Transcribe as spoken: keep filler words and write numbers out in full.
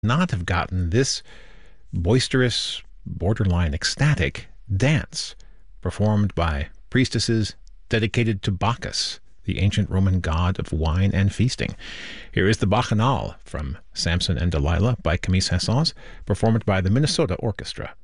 not have gotten this boisterous, borderline ecstatic dance performed by priestesses dedicated to Bacchus, the ancient Roman god of wine and feasting. Here is the Bacchanal from Samson and Delilah by Camille Saint-Saëns, performed by the Minnesota Orchestra.